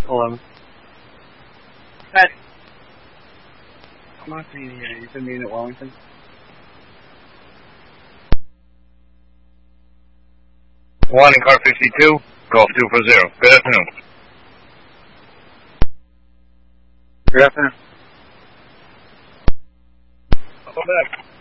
11. Hey. I'm not seeing you here. You've been meeting at Wellington? One in car 52, Golf 240. Good afternoon. Good afternoon. Go back.